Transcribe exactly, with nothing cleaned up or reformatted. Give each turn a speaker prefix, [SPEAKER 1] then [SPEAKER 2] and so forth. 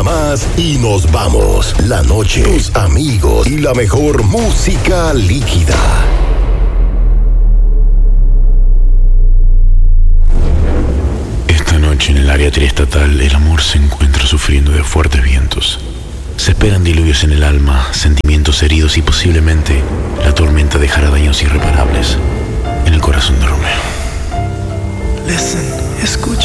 [SPEAKER 1] Una más y nos vamos. La noche, tus amigos y la mejor música líquida.
[SPEAKER 2] Esta noche en el área triestatal el amor se encuentra sufriendo de fuertes vientos. Se esperan diluvios en el alma, sentimientos heridos y posiblemente la tormenta dejará daños irreparables en el corazón de Romeo.
[SPEAKER 3] Listen, escucha.